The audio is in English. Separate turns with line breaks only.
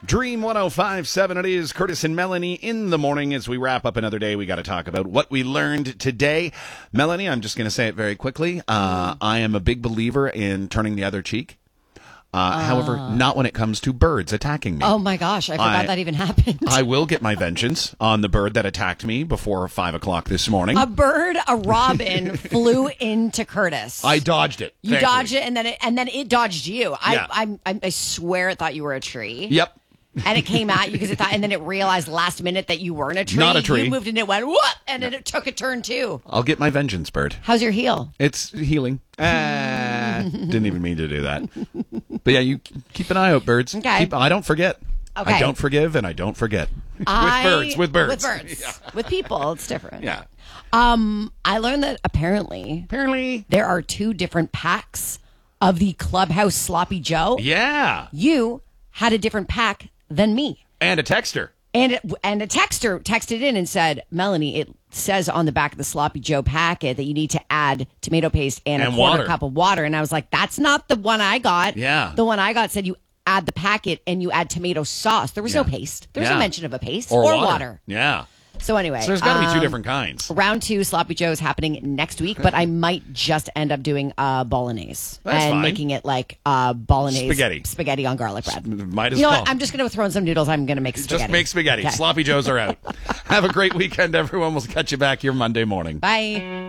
Dream 105.7, it is Curtis and Melanie in the morning. As we wrap up another day, we got to talk about what we learned today. Melanie, I'm just going to say it very quickly. I am a big believer in turning the other cheek. However, not when it comes to birds attacking me.
Oh my gosh, I forgot that even happened.
I will get my vengeance on the bird that attacked me before 5 o'clock this morning.
A robin, flew into Curtis.
I dodged it.
You
thankfully.
dodged it, and then it dodged you.
Yeah.
I swear it thought you were a tree.
Yep.
And it came at you because it thought, and then it realized last minute that you weren't a tree.
Not a tree.
You moved and it went what? And then it took a turn too.
I'll get my vengeance, bird.
How's your heel?
It's healing. Didn't even mean to do that. But yeah, you keep an eye out, birds.
Okay.
I don't forget.
Okay.
I don't forgive and I don't forget. With birds.
With birds. Yeah. With people, it's different.
Yeah.
I learned that apparently there are two different packs of the Clubhouse Sloppy Joe.
Yeah.
You had a different pack than me.
And a texter.
And a texter texted in and said, Melanie, it says on the back of the Sloppy Joe packet that you need to add tomato paste and a quarter
water.
cup of water. And I was like, that's not the one I got.
Yeah.
The one I got said you add the packet and you add tomato sauce. There was no paste. There was no mention of a paste or water.
Yeah.
So anyway.
So there's got to be two different kinds.
Round 2 Sloppy Joe is happening next week, but I might just end up doing bolognese.
That's
and
fine.
making it like bolognese. Spaghetti on garlic bread.
Might as
You know
well.
what? I'm just going to throw in some noodles. I'm going to make spaghetti.
Just make spaghetti.
Okay.
Sloppy Joes are out. Have a great weekend, everyone. We'll catch you back here Monday morning.
Bye.